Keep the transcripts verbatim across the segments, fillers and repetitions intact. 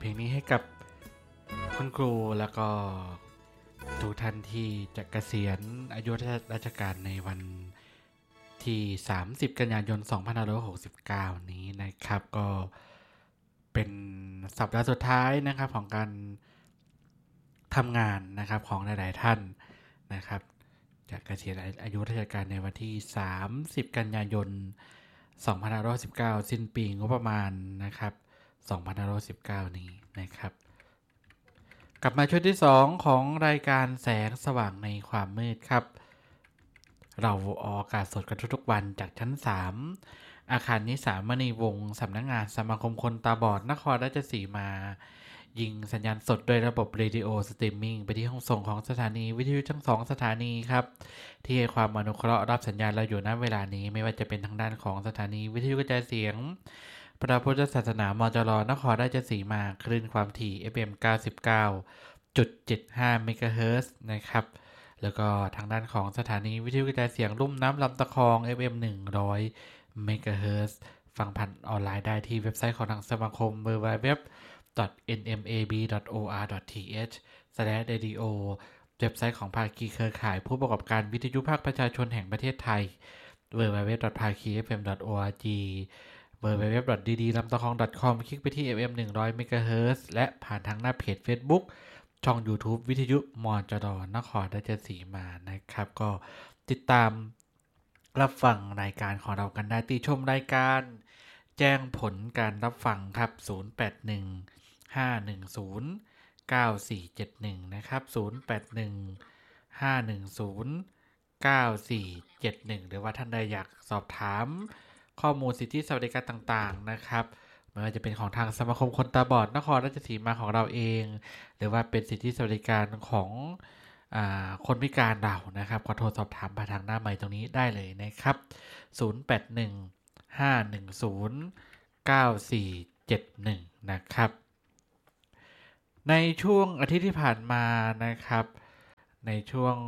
เพลงนี้ให้กับคุณครูแล้วก็ทุกท่านที่จะเกษียณอายุราชการในวันที่สามสิบกันยายนสองพันห้าร้อยหกสิบเก้านี้นะครับก็เป็นสัปดาห์สุดท้ายนะครับของการทำงานนะครับของหลายๆท่านนะครับจะเกษียณอายุราชการในวันที่สามสิบกันยายนสองพันห้าร้อยสิบเก้าสิ้นปีงบประมาณนะครับสองพันห้าร้อยสิบเก้านี้นะครับกลับมาช่วงที่สองของรายการแสงสว่างในความมืดครับเราออกอากาศสดกันทุกๆวันจากชั้นสามอาคารนิสามณีวงศ์สำนักงานสมาคมคนตาบอดนครราชสีมายิงสัญญาณสดโดยระบบเรดิโอสตรีมมิ่งไปที่ห้องส่งของสถานีวิทยุทั้งสองสถานีครับที่ให้ความอนุเคราะห์รับสัญญาณเราอยู่ณเวลานี้ไม่ว่าจะเป็นทางด้านของสถานีวิทยุกระจายเสียงพระพุทธศาสนามจรนครราชสีมาคลื่นความถี่ เอฟ เอ็ม เก้าสิบเก้าจุดเจ็ดห้า เมกะเฮิรตซ์นะครับแล้วก็ทางด้านของสถานีวิทยุกระจายเสียงลุ่มน้ำลำตะคอง เอฟ เอ็ม หนึ่งร้อย เมกะเฮิรตซ์ฟังผ่านออนไลน์ได้ที่เว็บไซต์ของทางสมาคม ดับเบิลยู ดับเบิลยู ดับเบิลยู ดอท เอ็น เอ็ม เอ บี ดอท โอ อาร์ ดอท ที เอช สแลช เรดิโอ เว็บไซต์ของภาคีเครือข่ายผู้ประกอบการวิทยุภาคประชาชนแห่งประเทศไทย ดับเบิลยู ดับเบิลยู ดับเบิลยู ดอท พาคี เอฟ เอ็ม ดอท โอ อาร์ จี ดับเบิลยู ดับเบิลยู ดับเบิลยู ดอท ดี ดี ลำตะคอง ดอท คอม คลิกไปที่ เอฟ เอ็ม หนึ่งร้อย เมกะเฮิรตซ์และผ่านทางหน้าเพจ Facebook ช่อง YouTube วิทยุมจรนครราชสีมานะครับก็ติดตามรับฟังรายการของเรากันได้ติชมรายการแจ้งผลการรับฟังครับศูนย์ แปด หนึ่ง ห้า หนึ่ง ศูนย์ เก้า สี่ เจ็ด หนึ่งนะครับศูนย์ แปด หนึ่ง ห้า หนึ่ง ศูนย์ เก้า สี่ เจ็ด หนึ่งหรือว่าท่านใดอยากสอบถามข้อมูลสิทธิสวัสดิการต่างๆนะครับไม่ว่าจะเป็นของทางสมาคมคนตาบอดนครราชสีมาของเราเองหรือว่าเป็นสิทธิสวัสดิการของอ่าคนพิการเรานะครับก็โทรสอบถามผ่านทางหน้าไมค์ตรงนี้ได้เลยนะครับศูนย์ แปด หนึ่ง ห้า หนึ่ง ศูนย์ เก้า สี่ เจ็ด หนึ่งนะครับในช่วงอาทิตย์ที่ผ่านมานะครับในช่วง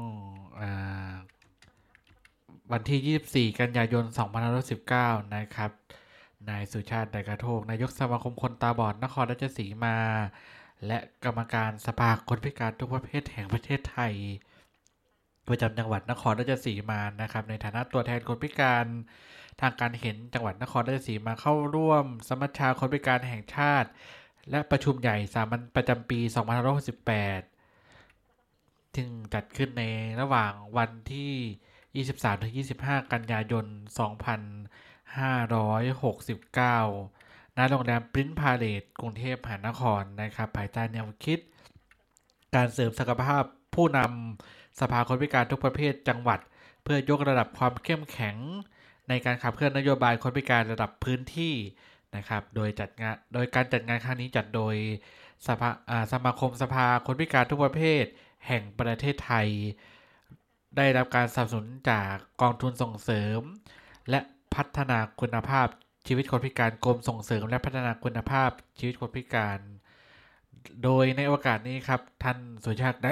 วันที่ยี่สิบสี่กันยายนสองพันห้าร้อยสิบเก้านะครับนายสุชาติไดกระโทกนายกสมาคมคนตาบอดนครราชสีมาและกรรมการสภาคนพิการทุกประเภทแห่งประเทศไทยประจำจังหวัดนครราชสีมานะครับในฐานะตัวแทนคนพิการทางการเห็นจังหวัดนครราชสีมาเข้าร่วมสมัชชาคนพิการแห่งชาติและประชุมใหญ่สามัญประจำปีสองพันห้าร้อยหกสิบแปดซึ่งจัดขึ้นในระหว่างวันที่ยี่สิบสามถึงยี่สิบห้ากันยายนสองพันห้าร้อยหกสิบเก้าณโรงแรมปริ้นพาเลทกรุงเทพมหานครนะครับภายใต้แนวคิดการเสริมศักยภาพผู้นำสภาคนพิการทุกประเภทจังหวัดเพื่อยกระดับความเข้มแข็งในการขับเคลื่อนนโยบายคนพิการระดับพื้นที่นะครับโดยจัดงานโดยการจัดงานครั้งนี้จัดโดยสภาสมาคมสภาคนพิการทุกประเภทแห่งประเทศไทยได้รับการสนับสนุนจากกองทุนส่งเสริมและพัฒนาคุณภาพชีวิตคนพิการกรมส่งเสริมและพัฒนาคุณภาพชีวิตคนพิการโดยในโอกาสนี้ครับท่านสุชาติได้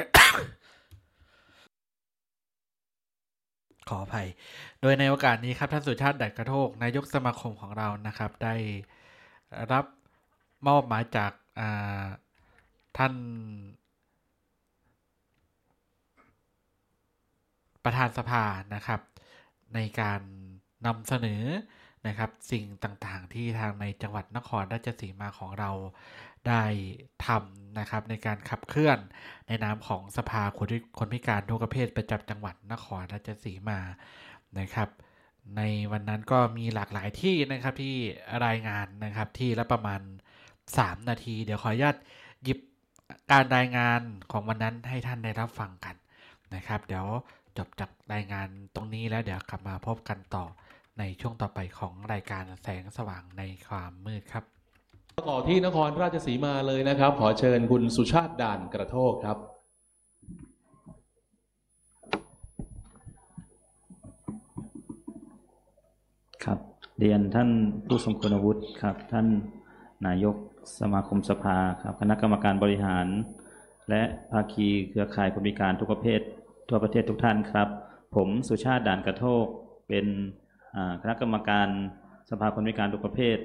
ขออภัยโดยในโอกาสนี้ครับท่านสุชาติไดกระโทกนายกสมาคมของเรานะครับได้รับมอบหมายจากท่านประธานสภานะครับในการนำเสนอนะครับสิ่งต่างๆที่ทางในจังหวัดนครราชสีมาของเราได้ทำนะครับในการขับเคลื่อนในนามของสภาคนพิการทุกประเภทประจำจังหวัดนครราชสีมานะครับในวันนั้นก็มีหลากหลายที่นะครับที่รายงานนะครับที่ละประมาณสามนาทีเดี๋ยวขออนุญาตหยิบการรายงานของวันนั้นให้ท่านได้รับฟังกันนะครับเดี๋ยวจบจากรายงานตรงนี้แล้วเดี๋ยวกลับมาพบกันต่อในช่วงต่อไปของรายการแสงสว่างในความมืดครับต่อที่นครราชสีมาเลยนะครับขอเชิญคุณสุชาติด่านกระโทกครับครับเรียนท่านผู้ทรงคุณวุฒิครับท่านนายกสมาคมสภาครับคณะกรรมการบริหารและภาคีเครือข่ายคนพิการทุกประเภททั่วประเทศทุกท่านครับผมสุชาติด่านกระโทกเป็นคณะกรรมการสภาคนพิการทุกประเภท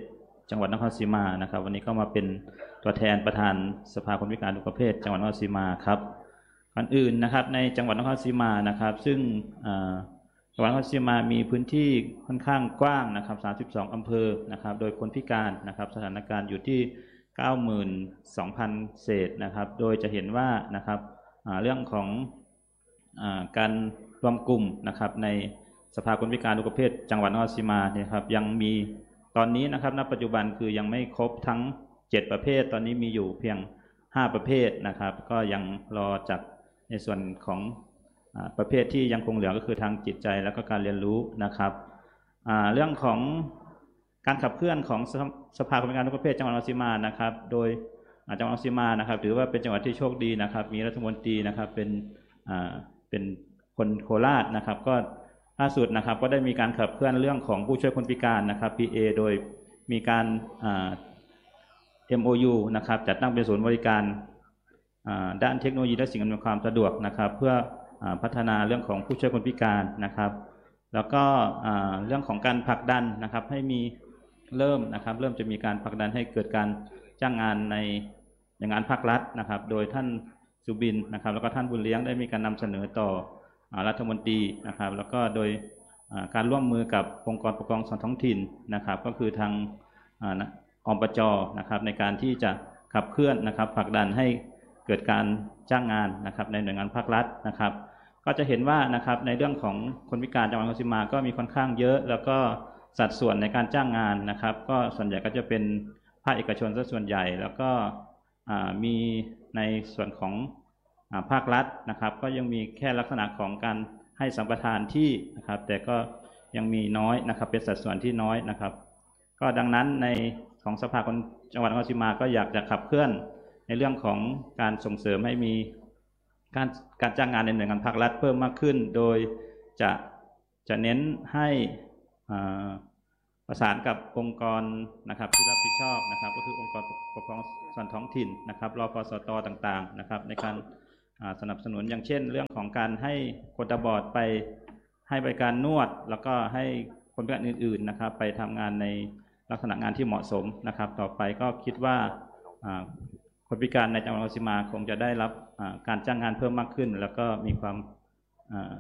จังหวัดนครศรีมานะครับวันนี้ก็มาเป็นตัวแทนประธานสภาคนพิการทุกประเภทจังหวัดนครศรีมาครับก่อนอื่นนะครับในจังหวัดนครศรีมานะครับซึ่งจังหวัดนครศรีมามีพื้นที่ค่อนข้างกว้างนะครับสามสิบสองอำเภอนะครับโดยคนพิการนะครับสถานการณ์อยู่ที่ เก้าหมื่นสองพัน เศษนะครับโดยจะเห็นว่านะครับเรื่องของการรวมกลุ่มนะครับในสภาคนพิการทุกประเภทจังหวัดนครศรีมาเนี่ยครับยังมีตอนนี้นะครับณปัจจุบันคือยังไม่ครบทั้งเจ็ดประเภทตอนนี้มีอยู่เพียงห้าประเภทนะครับก็ยังรอจัดในส่วนของประเภทที่ยังคงเหลือก็คือทางจิตใจแล้วก็การเรียนรู้นะครับเรื่องของการขับเคลื่อนของสภาคนพิการทุกประเภทจังหวัดนครศรีมานะครับโดยจังหวัดนครศรีมานะครับถือว่าเป็นจังหวัดที่โชคดีนะครับมีรัฐมนตรีนะครับเป็นเป็นคนโคราชนะครับก็ล่าสุดนะครับก็ได้มีการขับเคลื่อนเรื่องของผู้ช่วยคนพิการนะครับ พี เอ โดยมีการ เอ็ม โอ ยู นะครับจัดตั้งเป็นศูนย์บริการด้านเทคโนโลยีและสิ่งอำนวยความสะดวกนะครับเพื่อพัฒนาเรื่องของผู้ช่วยคนพิการนะครับแล้วก็เรื่องของการผลักดันนะครับให้มีเริ่มนะครับเริ่มจะมีการผลักดันให้เกิดการจ้างงานในงานภาครัฐนะครับโดยท่านสุบินนะครับแล้วก็ท่านบุญเลี้ยงได้มีการนำเสนอต่อรัฐมนตรีนะครับแล้วก็โดยการร่วมมือกับองค์กรปกครองส่วนท้องถิ่นนะครับก็คือทางอปจ.นะครับในการที่จะขับเคลื่อนนะครับผลักดันให้เกิดการจ้างงานนะครับในหน่วยงานภาครัฐนะครับก็จะเห็นว่านะครับในเรื่องของคนพิการจังหวัดนครศรีมาก็มีค่อนข้างเยอะแล้วก็สัดส่วนในการจ้างงานนะครับก็ส่วนใหญ่ก็จะเป็นภาคเอกชนซะส่วนใหญ่แล้วก็มีในส่วนของภาครัฐนะครับก็ยังมีแค่ลักษณะของการให้สัมปทานที่นะครับแต่ก็ยังมีน้อยนะครับเป็นสัดส่วนที่น้อยนะครับก็ดังนั้นในของสภาคนจังหวัดนครศรีมาก็อยากจะขับเคลื่อนในเรื่องของการส่งเสริมให้มีการการจ้างงานในหน่วยงานภาครัฐเพิ่มมากขึ้นโดยจะจะเน้นให้ประสานกับองค์กรนะครับที่รับผิดชอบนะครับก็คือองค์กรปกครองส่วนท้องถิ่นนะครับรพสต.ต่างๆนะครับในการสนับสนุนอย่างเช่นเรื่องของการให้คนตาบอดไปให้บริการนวดแล้วก็ให้คนพิการอื่นๆนะครับไปทำงานในลักษณะงานที่เหมาะสมนะครับต่อไปก็คิดว่าคนพิการในจังหวัดนครศรีมาคงจะได้รับการจ้างงานเพิ่มมากขึ้นแล้วก็มีความ